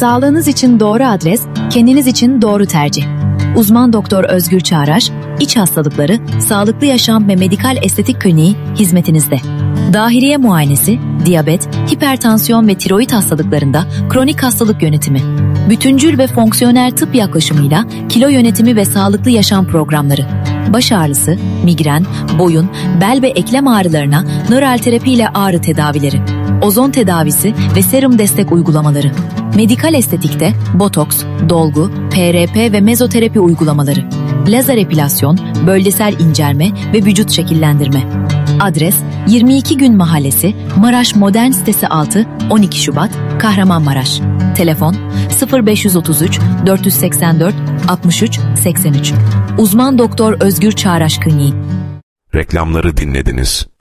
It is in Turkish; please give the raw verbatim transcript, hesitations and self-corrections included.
Sağlığınız için doğru adres, kendiniz için doğru tercih. Uzman Doktor Özgür Çağraş, İç Hastalıkları, Sağlıklı Yaşam ve Medikal Estetik Kliniği hizmetinizde. Dahiliye muayenesi, diyabet, hipertansiyon ve tiroid hastalıklarında kronik hastalık yönetimi. Bütüncül ve fonksiyonel tıp yaklaşımıyla kilo yönetimi ve sağlıklı yaşam programları. Baş ağrısı, migren, boyun, bel ve eklem ağrılarına nöral terapi ile ağrı tedavileri. Ozon tedavisi ve serum destek uygulamaları. Medikal estetikte botoks, dolgu, P R P ve mezoterapi uygulamaları. Lazer epilasyon, bölgesel incelme ve vücut şekillendirme. Adres yirmi iki Gün Mahallesi, Maraş Modern Sitesi altı, on iki Şubat, Kahramanmaraş. Telefon sıfır beş otuz üç dört seksen dört altmış üç seksen üç. Uzman Doktor Özgür Çağraş Kliniği. Reklamları dinlediniz.